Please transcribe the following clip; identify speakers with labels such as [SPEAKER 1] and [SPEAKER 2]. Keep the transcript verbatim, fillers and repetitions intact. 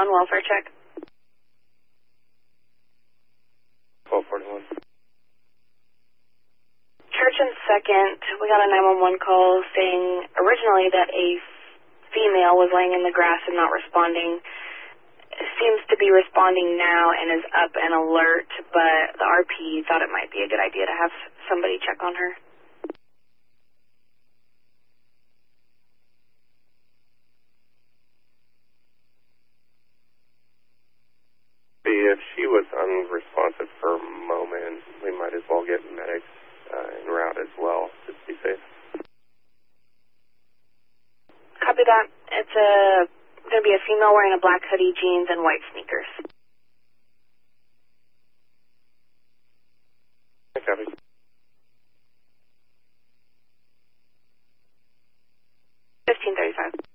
[SPEAKER 1] On welfare check.
[SPEAKER 2] twelve forty-one.
[SPEAKER 1] Church and Second, we got a nine one one call saying originally that a female was laying in the grass and not responding. Seems to be responding now and is up and alert, but the R P thought it might be a good idea to have somebody check on her.
[SPEAKER 2] If she was unresponsive for a moment, we might as well get medics uh, en route as well, just to be safe.
[SPEAKER 1] Copy that. It's a going to be a female wearing a black hoodie, jeans, and white sneakers.
[SPEAKER 2] Copy.
[SPEAKER 1] fifteen thirty-five.